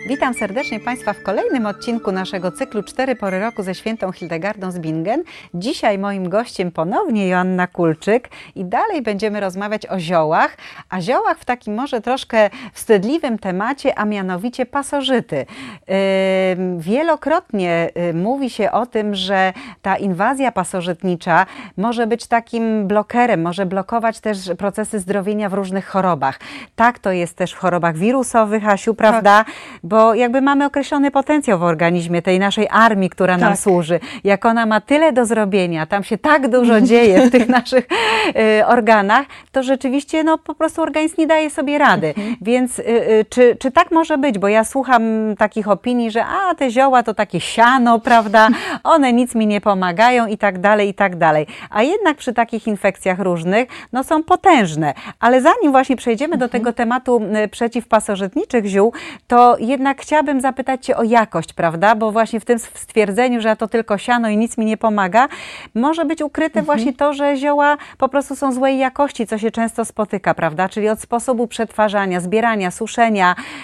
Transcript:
Witam serdecznie Państwa w kolejnym odcinku naszego cyklu 4 pory roku ze świętą Hildegardą z Bingen. Dzisiaj moim gościem ponownie Joanna Kulczyk i dalej będziemy rozmawiać o ziołach, a ziołach w takim może troszkę wstydliwym temacie, a mianowicie pasożyty. Wielokrotnie mówi się o tym, że ta inwazja pasożytnicza może być takim blokerem, może blokować też procesy zdrowienia w różnych chorobach. Tak to jest też w chorobach wirusowych, Asiu, prawda? Bo jakby mamy określony potencjał w organizmie tej naszej armii, która nam służy. Jak ona ma tyle do zrobienia, tam się tak dużo dzieje w tych naszych organach, to rzeczywiście no, po prostu organizm nie daje sobie rady. Więc czy tak może być? Bo ja słucham takich opinii, że te zioła to takie siano, prawda? One nic mi nie pomagają i tak dalej, i tak dalej. A jednak przy takich infekcjach różnych, no są potężne. Ale zanim właśnie przejdziemy do tego tematu przeciwpasożytniczych ziół, to jednak chciałabym zapytać Cię o jakość, prawda? Bo właśnie w tym stwierdzeniu, że to tylko siano i nic mi nie pomaga, może być ukryte właśnie to, że zioła po prostu są złej jakości, co się często spotyka, prawda? Czyli od sposobu przetwarzania, zbierania, suszenia,